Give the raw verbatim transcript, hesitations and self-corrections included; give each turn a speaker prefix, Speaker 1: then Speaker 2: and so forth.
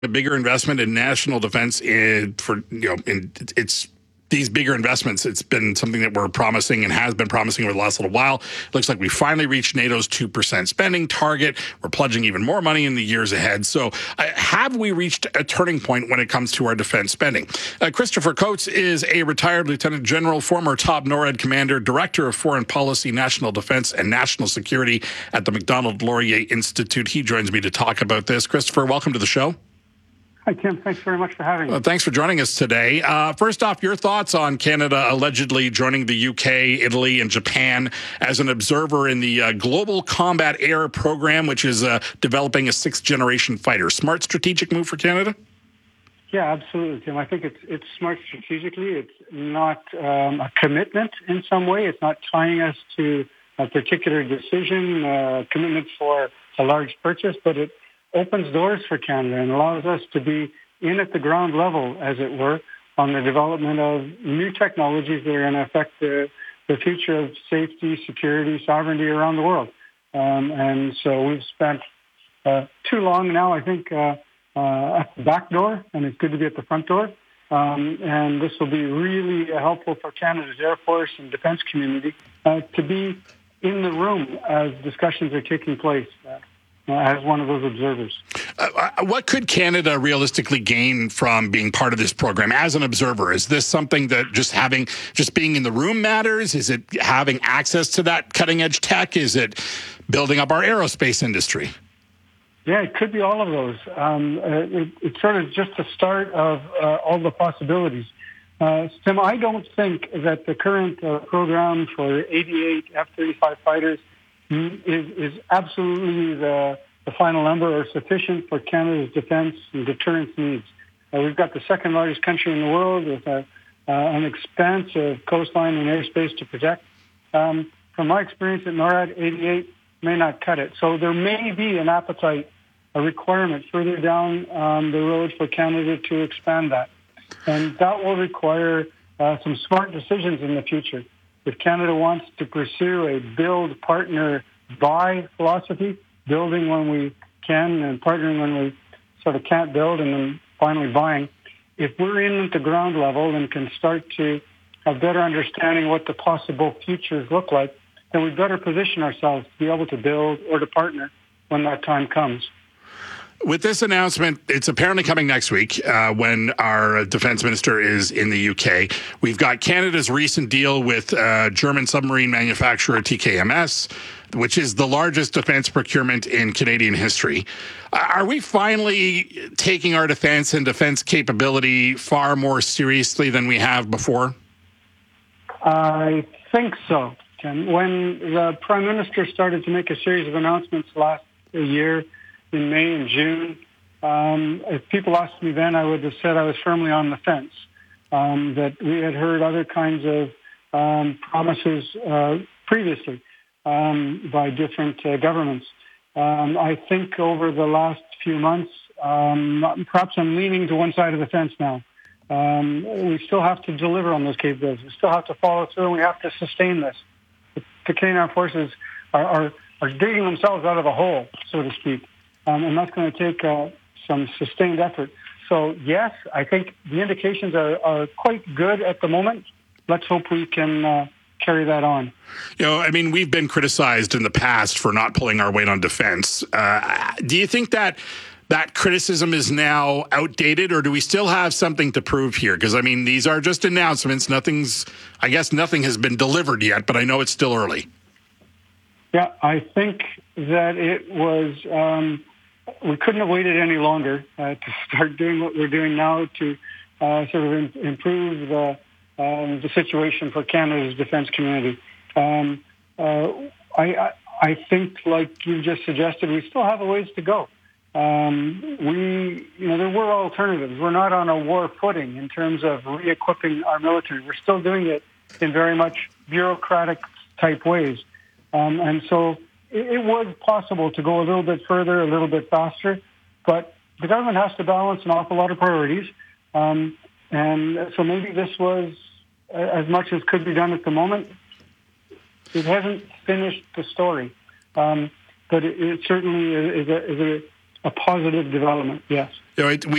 Speaker 1: a bigger investment in national defense in, for, you know, in, it's these bigger investments. It's been something that we're promising and has been promising over the last little while. It looks like we finally reached NATO's two percent spending target. We're pledging even more money in the years ahead. So uh, have we reached a turning point when it comes to our defense spending? Uh, Christopher Coates is a retired lieutenant general, former top NORAD commander, director of foreign policy, national defense, and national security at the Macdonald-Laurier Institute. He joins me to talk about this. Christopher, welcome to the show.
Speaker 2: Hi, Tim. Thanks very much for having me.
Speaker 1: Well, thanks for joining us today. Uh, first off, your thoughts on Canada allegedly joining the U K, Italy, and Japan as an observer in the uh, Global Combat Air Program, which is uh, developing a sixth-generation fighter. Smart strategic move for Canada?
Speaker 2: Yeah, absolutely, Tim. I think it's it's smart strategically. It's not um, a commitment in some way. It's not tying us to a particular decision, uh, commitment for a large purchase, but it opens doors for Canada and allows us to be in at the ground level, as it were, on the development of new technologies that are going to affect the, the future of safety, security, sovereignty around the world. Um, and so we've spent uh, too long now, I think, uh, uh, at the back door, and it's good to be at the front door. Um, and this will be really helpful for Canada's Air Force and defense community uh, to be in the room as discussions are taking place. Uh, as one of those observers.
Speaker 1: Uh, what could Canada realistically gain from being part of this program as an observer? Is this something that just having, just being in the room matters? Is it having access to that cutting edge tech? Is it building up our aerospace industry?
Speaker 2: Yeah, it could be all of those. Um, uh, it, it's sort of just the start of uh, all the possibilities. Uh, Tim, I don't think that the current uh, program for eighty-eight F thirty-five fighters Is, is absolutely the, the final number or sufficient for Canada's defense and deterrence needs. Uh, we've got the second largest country in the world with a, uh, an expansive coastline and airspace to protect. Um, from my experience at NORAD, eighty-eight may not cut it. So there may be an appetite, a requirement further down um, the road for Canada to expand that. And that will require uh, some smart decisions in the future. If Canada wants to pursue a build, partner, buy philosophy, building when we can and partnering when we sort of can't build and then finally buying, if we're in at the ground level and can start to have better understanding what the possible futures look like, then we better position ourselves to be able to build or to partner when that time comes.
Speaker 1: With this announcement, it's apparently coming next week uh, when our defense minister is in the U K. We've got Canada's recent deal with uh, German submarine manufacturer T K M S, which is the largest defense procurement in Canadian history. Are we finally taking our defense and defense capability far more seriously than we have before?
Speaker 2: I think so, Ken. When the Prime Minister started to make a series of announcements last year, in May and June, um, if people asked me then, I would have said I was firmly on the fence, um, that we had heard other kinds of um, promises uh, previously um, by different uh, governments. Um, I think over the last few months, um, perhaps I'm leaning to one side of the fence now. Um, we still have to deliver on those capabilities. We still have to follow through, and we have to sustain this. The Canadian Armed Forces are, are, are digging themselves out of a hole, so to speak. Um, and that's going to take uh, some sustained effort. So, yes, I think the indications are, are quite good at the moment. Let's hope we can uh, carry that on.
Speaker 1: You know, I mean, we've been criticized in the past for not pulling our weight on defense. Uh, do you think that that criticism is now outdated, or do we still have something to prove here? Because, I mean, these are just announcements. Nothing's, I guess nothing has been delivered yet, but I know it's still early.
Speaker 2: Yeah, I think that it was... Um, we couldn't have waited any longer uh, to start doing what we're doing now to uh, sort of in, improve the, um, the situation for Canada's defense community. Um, uh, I, I think, like you just suggested, we still have a ways to go. Um, we, you know, there were alternatives. We're not on a war footing in terms of re-equipping our military. We're still doing it in very much bureaucratic type ways. Um, and so it was possible to go a little bit further, a little bit faster, but the government has to balance an awful lot of priorities. Um, and so maybe this was as much as could be done at the moment. It hasn't finished the story, um, but it, it certainly is a, is a, a positive development, yes.
Speaker 1: know, it, we